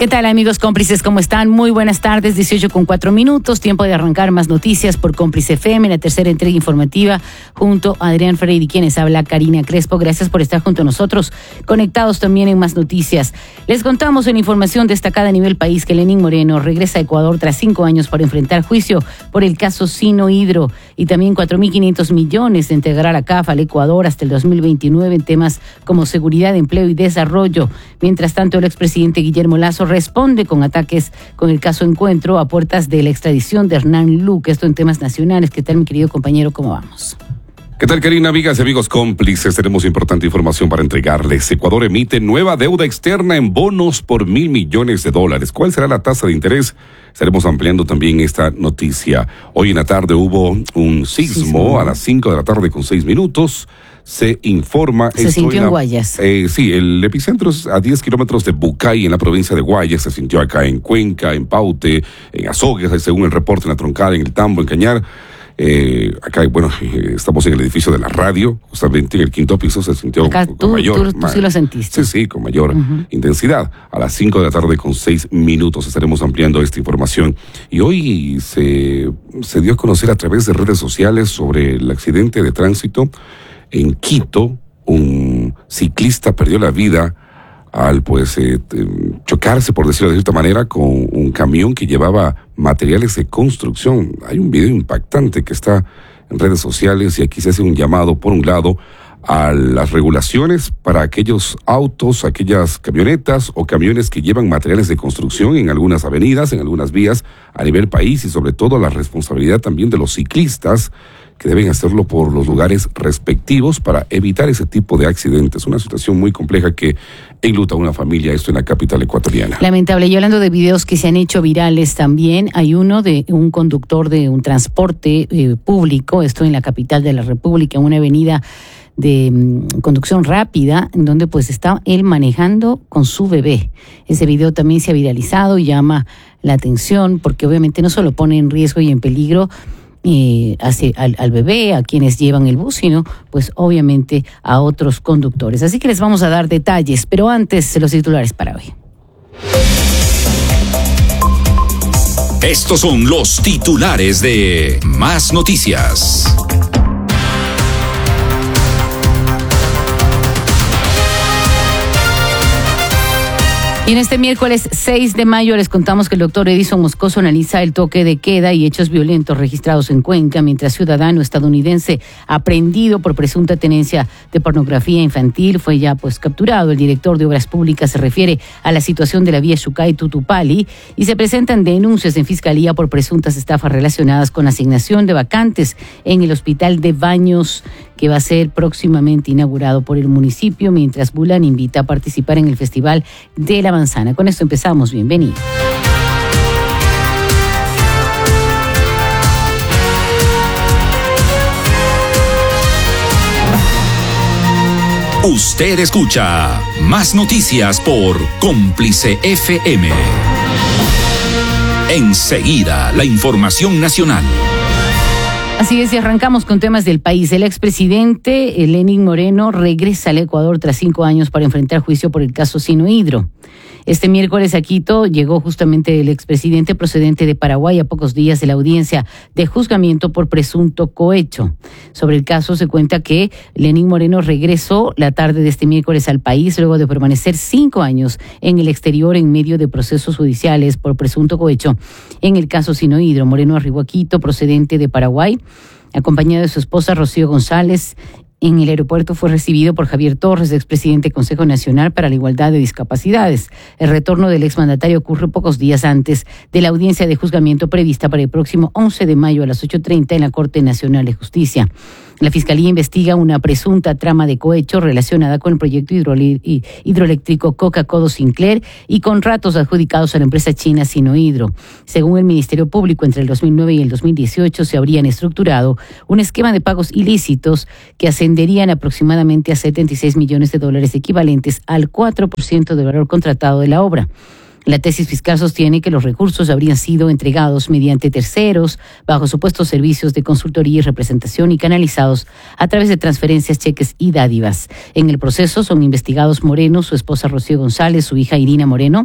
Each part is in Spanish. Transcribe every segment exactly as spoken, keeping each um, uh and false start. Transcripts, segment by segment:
¿Qué tal, amigos cómplices? ¿Cómo están? Muy buenas tardes, dieciocho con cuatro minutos. Tiempo de arrancar más noticias por Cómplice F M, la tercera entrega informativa junto a Adrián Ferreira y quienes habla Karina Crespo. Gracias por estar junto a nosotros, conectados también en más noticias. Les contamos en información destacada a nivel país que Lenín Moreno regresa a Ecuador tras cinco años para enfrentar juicio por el caso Sino Hidro, y también cuatro mil quinientos millones de entregará la C A F al Ecuador hasta el dos mil veintinueve en temas como seguridad, empleo y desarrollo. Mientras tanto, el expresidente Guillermo Lasso responde con ataques con el caso Encuentro a puertas de la extradición de Hernán Luque. Esto en temas nacionales. ¿Qué tal, mi querido compañero? ¿Cómo vamos? ¿Qué tal, Karina? Amigas y amigos cómplices, tenemos importante información para entregarles. Ecuador emite nueva deuda externa en bonos por mil millones de dólares. ¿Cuál será la tasa de interés? Estaremos ampliando también esta noticia. Hoy en la tarde hubo un sismo, sismo. a las cinco de la tarde con seis minutos. Se informa... Se sintió en Guayas. Eh, sí, el epicentro es a diez kilómetros de Bucay, en la provincia de Guayas. Se sintió acá en Cuenca, en Paute, en Azogues, según el reporte, en la Troncal, en el Tambo, en Cañar. Eh, acá, bueno, eh, estamos en el edificio de la radio, justamente en el quinto piso se sintió acá con tú, mayor... Tú, tú sí lo sentiste. Sí, sí, con mayor uh-huh. intensidad. A las cinco de la tarde con seis minutos estaremos ampliando esta información. Y hoy se, se dio a conocer a través de redes sociales sobre el accidente de tránsito en Quito. Un ciclista perdió la vida al pues eh, chocarse, por decirlo de cierta manera, con un camión que llevaba materiales de construcción. Hay un video impactante que está en redes sociales y aquí se hace un llamado, por un lado, a las regulaciones para aquellos autos, aquellas camionetas o camiones que llevan materiales de construcción en algunas avenidas, en algunas vías a nivel país, y sobre todo la responsabilidad también de los ciclistas, que deben hacerlo por los lugares respectivos para evitar ese tipo de accidentes. Una situación muy compleja que enluta a una familia, esto en la capital ecuatoriana. Lamentable. Y hablando de videos que se han hecho virales también, hay uno de un conductor de un transporte eh, público, esto en la capital de la República, en una avenida de um, conducción rápida, en donde pues está él manejando con su bebé. Ese video también se ha viralizado y llama la atención porque obviamente no solo pone en riesgo y en peligro Eh, hace al, al bebé, a quienes llevan el bus, sino pues obviamente a otros conductores. Así que les vamos a dar detalles, pero antes los titulares para hoy. Estos son los titulares de Más Noticias. Y en este miércoles seis de mayo les contamos que el doctor Edison Moscoso analiza el toque de queda y hechos violentos registrados en Cuenca, mientras ciudadano estadounidense aprehendido por presunta tenencia de pornografía infantil fue ya pues capturado. El director de Obras Públicas se refiere a la situación de la vía Xucay-Tutupali y se presentan denuncias en fiscalía por presuntas estafas relacionadas con asignación de vacantes en el Hospital de Baños, que va a ser próximamente inaugurado por el municipio, mientras Bulan invita a participar en el Festival de la Manzana. Con esto empezamos. Bienvenido. Usted escucha Más Noticias por Cómplice F M. Enseguida, la información nacional. Así es, y arrancamos con temas del país. El expresidente Lenín Moreno regresa al Ecuador tras cinco años para enfrentar juicio por el caso Sino Hidro. Este miércoles a Quito llegó justamente el expresidente procedente de Paraguay a pocos días de la audiencia de juzgamiento por presunto cohecho. Sobre el caso se cuenta que Lenín Moreno regresó la tarde de este miércoles al país luego de permanecer cinco años en el exterior en medio de procesos judiciales por presunto cohecho. En el caso Sino Hidro, Moreno arribó a Quito procedente de Paraguay, acompañado de su esposa Rocío González. En el aeropuerto fue recibido por Javier Torres, expresidente del Consejo Nacional para la Igualdad de Discapacidades. El retorno del exmandatario ocurre pocos días antes de la audiencia de juzgamiento prevista para el próximo once de mayo a las ocho treinta en la Corte Nacional de Justicia. La Fiscalía investiga una presunta trama de cohecho relacionada con el proyecto hidroeléctrico Coca-Codo Sinclair y contratos adjudicados a la empresa china Sino Hidro. Según el Ministerio Público, entre el dos mil nueve y el dos mil dieciocho se habrían estructurado un esquema de pagos ilícitos que ascenderían aproximadamente a setenta y seis millones de dólares, equivalentes al cuatro por ciento del valor contratado de la obra. La tesis fiscal sostiene que los recursos habrían sido entregados mediante terceros, bajo supuestos servicios de consultoría y representación y canalizados a través de transferencias, cheques y dádivas. En el proceso son investigados Moreno, su esposa Rocío González, su hija Irina Moreno,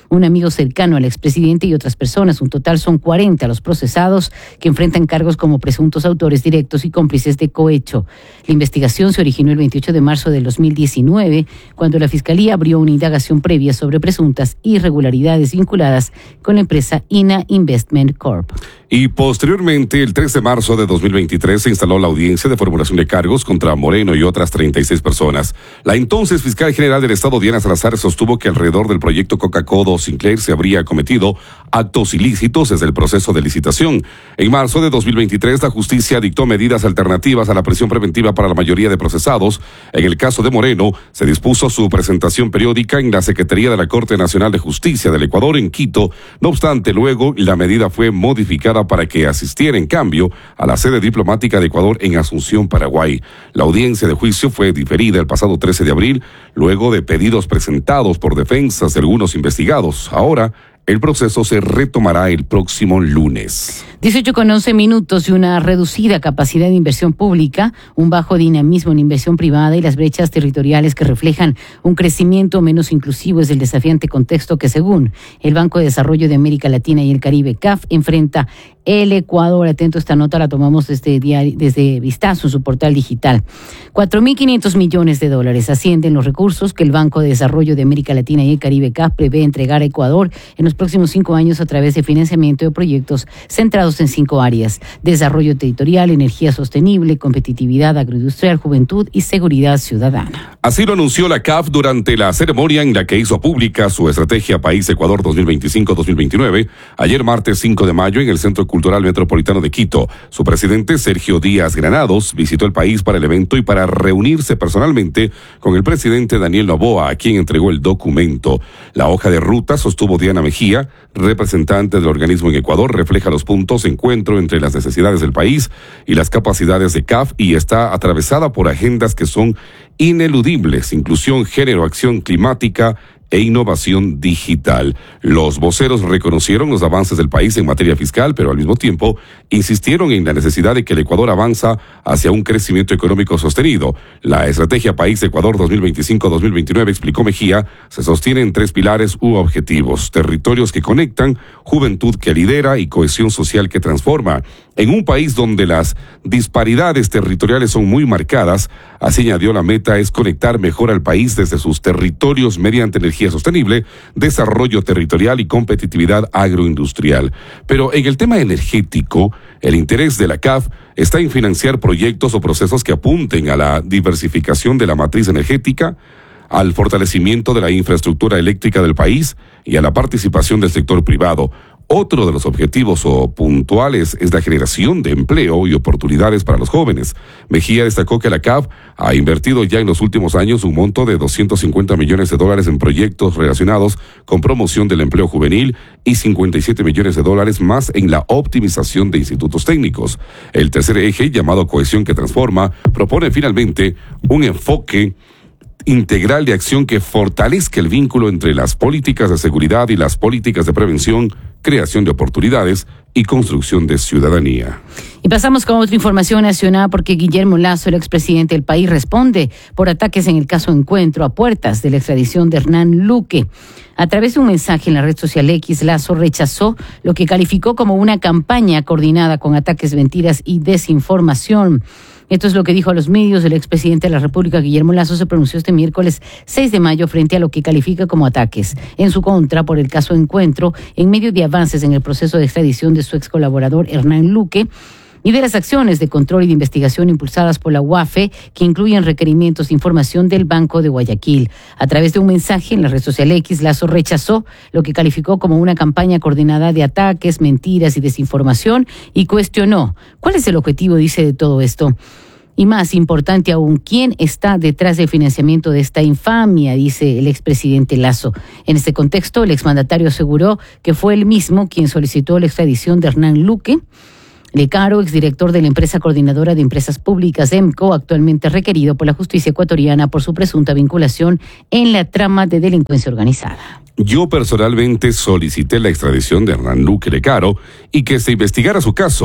un amigo cercano al expresidente y otras personas. Un total son cuarenta los procesados que enfrentan cargos como presuntos autores directos y cómplices de cohecho. La investigación se originó el veintiocho de marzo del dos mil diecinueve, cuando la Fiscalía abrió una indagación previa sobre presuntas irregularidades vinculadas con la empresa I N A Investment Corp. Y posteriormente, el tres de marzo de dos mil veintitrés, se instaló la audiencia de formulación de cargos contra Moreno y otras treinta y seis personas. La entonces fiscal general del Estado, Diana Salazar, sostuvo que alrededor del proyecto Coca-Cola Sinclair se habría cometido actos ilícitos desde el proceso de licitación. En marzo de dos mil veintitrés, la justicia dictó medidas alternativas a la prisión preventiva para la mayoría de procesados. En el caso de Moreno, se dispuso su presentación periódica en la Secretaría de la Corte Nacional de Justicia del Ecuador en Quito. No obstante, luego la medida fue modificada para que asistiera en cambio a la sede diplomática de Ecuador en Asunción, Paraguay. La audiencia de juicio fue diferida el pasado trece de abril, luego de pedidos presentados por defensas de algunos investigados. Ahora, el proceso se retomará el próximo lunes. dieciocho con once minutos y una reducida capacidad de inversión pública, un bajo dinamismo en inversión privada y las brechas territoriales que reflejan un crecimiento menos inclusivo es el desafiante contexto que, según el Banco de Desarrollo de América Latina y el Caribe, C A F, enfrenta el Ecuador. Atento, esta nota la tomamos desde, diario, desde Vistazo, su portal digital. cuatro mil quinientos millones de dólares ascienden los recursos que el Banco de Desarrollo de América Latina y el Caribe, C A F, prevé entregar a Ecuador en los próximos cinco años a través de financiamiento de proyectos centrados en cinco áreas: desarrollo territorial, energía sostenible, competitividad agroindustrial, juventud y seguridad ciudadana. Así lo anunció la C A F durante la ceremonia en la que hizo pública su estrategia País Ecuador dos mil veinticinco a dos mil veintinueve, ayer martes cinco de mayo en el Centro Cultural Metropolitano de Quito. Su presidente, Sergio Díaz Granados, visitó el país para el evento y para reunirse personalmente con el presidente Daniel Noboa, a quien entregó el documento. La hoja de ruta, sostuvo Diana Mejía, representante del organismo en Ecuador, refleja los puntos de encuentro entre las necesidades del país y las capacidades de C A F y está atravesada por agendas que son ineludibles: inclusión, género, acción climática e innovación digital. Los voceros reconocieron los avances del país en materia fiscal, pero al mismo tiempo insistieron en la necesidad de que el Ecuador avanza hacia un crecimiento económico sostenido. La estrategia País Ecuador dos mil veinticinco a dos mil veintinueve, explicó Mejía, se sostiene en tres pilares u objetivos: territorios que conectan, juventud que lidera y cohesión social que transforma. En un país donde las disparidades territoriales son muy marcadas, así añadió, la meta es conectar mejor al país desde sus territorios mediante energía sostenible, desarrollo territorial y competitividad agroindustrial. Pero en el tema energético, el interés de la C A F está en financiar proyectos o procesos que apunten a la diversificación de la matriz energética, al fortalecimiento de la infraestructura eléctrica del país y a la participación del sector privado. Otro de los objetivos o puntuales es la generación de empleo y oportunidades para los jóvenes. Mejía destacó que la C A F ha invertido ya en los últimos años un monto de doscientos cincuenta millones de dólares en proyectos relacionados con promoción del empleo juvenil y cincuenta y siete millones de dólares más en la optimización de institutos técnicos. El tercer eje, llamado Cohesión que Transforma, propone finalmente un enfoque integral de acción que fortalezca el vínculo entre las políticas de seguridad y las políticas de prevención, creación de oportunidades y construcción de ciudadanía. Y pasamos con otra información nacional, porque Guillermo Lasso, el expresidente del país, responde por ataques en el caso Encuentro a puertas de la extradición de Hernán Luque. A través de un mensaje en la red social X, Lasso rechazó lo que calificó como una campaña coordinada con ataques, mentiras y desinformación. Esto es lo que dijo a los medios el expresidente de la República. Guillermo Lasso se pronunció este miércoles seis de mayo frente a lo que califica como ataques en su contra por el caso Encuentro, en medio de avances en el proceso de extradición de su ex colaborador Hernán Luque y de las acciones de control y de investigación impulsadas por la U A F E, que incluyen requerimientos de información del Banco de Guayaquil. A través de un mensaje en la red social X, Lasso rechazó lo que calificó como una campaña coordinada de ataques, mentiras y desinformación y cuestionó cuál es el objetivo, dice, de todo esto. Y más importante aún, ¿quién está detrás del financiamiento de esta infamia?, dice el expresidente Lasso. En este contexto, el exmandatario aseguró que fue él mismo quien solicitó la extradición de Hernán Luque Lecaro, exdirector de la empresa coordinadora de empresas públicas EMCO, actualmente requerido por la justicia ecuatoriana por su presunta vinculación en la trama de delincuencia organizada. Yo personalmente solicité la extradición de Hernán Luque Lecaro y que se investigara su caso.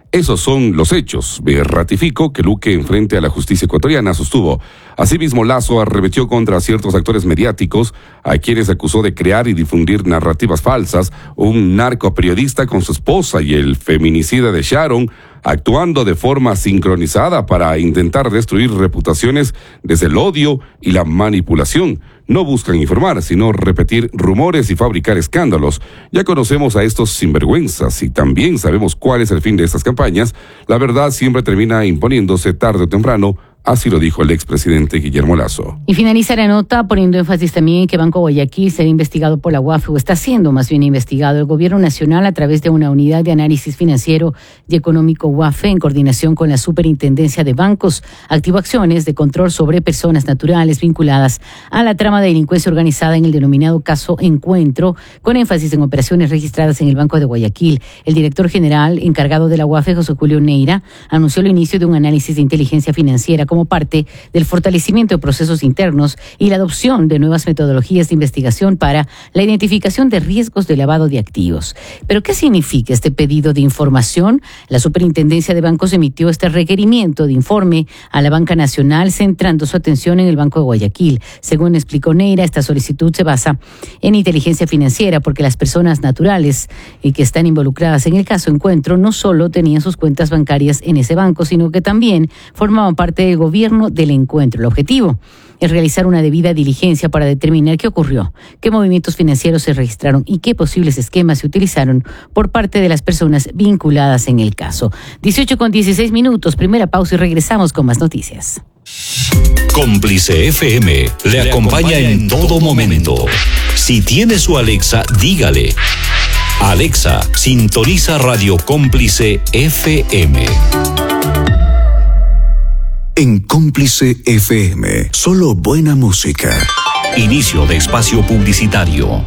Esos son los hechos. Me ratifico que Luque enfrente a la justicia ecuatoriana, sostuvo. Asimismo, Lasso arremetió contra ciertos actores mediáticos, a quienes acusó de crear y difundir narrativas falsas, un narcoperiodista con su esposa y el feminicida de Sharon, actuando de forma sincronizada para intentar destruir reputaciones desde el odio y la manipulación. No buscan informar, sino repetir rumores y fabricar escándalos. Ya conocemos a estos sinvergüenzas y también sabemos cuál es el fin de estas campañas. La verdad siempre termina imponiéndose tarde o temprano. Así lo dijo el expresidente Guillermo Lasso. Y finaliza la nota poniendo énfasis también en que Banco Guayaquil será investigado por la U A F, o está siendo más bien investigado. El Gobierno Nacional, a través de una unidad de análisis financiero y económico U A F, en coordinación con la Superintendencia de Bancos, activó acciones de control sobre personas naturales vinculadas a la trama de delincuencia organizada en el denominado caso Encuentro, con énfasis en operaciones registradas en el Banco de Guayaquil. El director general encargado de la U A F, José Julio Neira, anunció el inicio de un análisis de inteligencia financiera como parte del fortalecimiento de procesos internos y la adopción de nuevas metodologías de investigación para la identificación de riesgos de lavado de activos. ¿Pero qué significa este pedido de información? La Superintendencia de Bancos emitió este requerimiento de informe a la Banca Nacional, centrando su atención en el Banco de Guayaquil. Según explicó Neira, esta solicitud se basa en inteligencia financiera porque las personas naturales y que están involucradas en el caso Encuentro no solo tenían sus cuentas bancarias en ese banco, sino que también formaban parte del gobierno del Encuentro. El objetivo es realizar una debida diligencia para determinar qué ocurrió, qué movimientos financieros se registraron y qué posibles esquemas se utilizaron por parte de las personas vinculadas en el caso. dieciocho con dieciséis minutos, primera pausa y regresamos con más noticias. Cómplice F M le acompaña en todo momento. Si tiene su Alexa, dígale: Alexa, sintoniza Radio Cómplice F M. En Cómplice F M, solo buena música. Inicio de espacio publicitario.